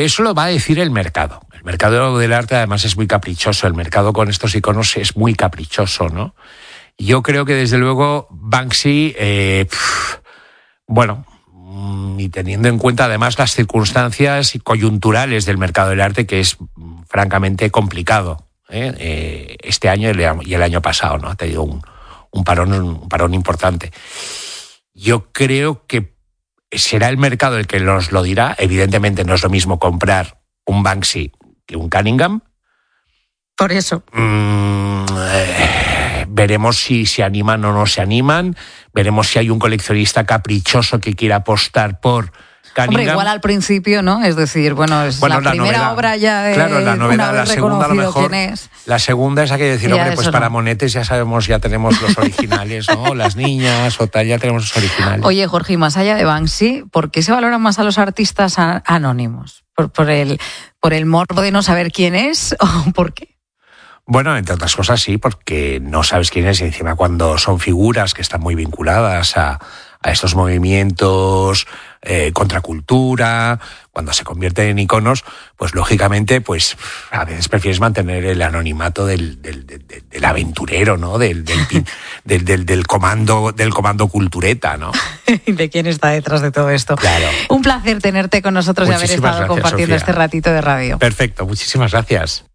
eso lo va a decir el mercado. El mercado del arte además es muy caprichoso. El mercado con estos iconos es muy caprichoso, ¿no? Yo creo que desde luego Banksy, y teniendo en cuenta además las circunstancias coyunturales del mercado del arte, que es francamente complicado, este año y el año pasado, ¿no? Ha tenido un parón importante. Yo creo que será el mercado el que nos lo dirá. Evidentemente no es lo mismo comprar un Banksy que un Cunningham. Por eso. Veremos si se animan o no se animan. Veremos si hay un coleccionista caprichoso que quiera apostar por Cunningham. Hombre, igual al principio, ¿no? Es decir, es la primera novedad, obra ya de... Claro, la novedad, la segunda a lo mejor... Quién es. La segunda es, hay que decir, Ya, hombre, pues para Monetes ya sabemos, ya tenemos los originales, ¿no? Las niñas o tal, ya tenemos los originales. Oye, Jorge, y más allá de Banksy, ¿por qué se valoran más a los artistas anónimos? ¿Por el morbo de no saber quién es o por qué? Bueno, entre otras cosas sí, porque no sabes quién es, y encima cuando son figuras que están muy vinculadas a estos movimientos, contracultura, cuando se convierten en iconos, pues lógicamente, pues a veces prefieres mantener el anonimato del aventurero, ¿no? Del comando cultureta, ¿no? ¿De quién está detrás de todo esto? Claro. Un placer tenerte con nosotros y haber estado compartiendo, Sofía, este ratito de radio. Perfecto, muchísimas gracias.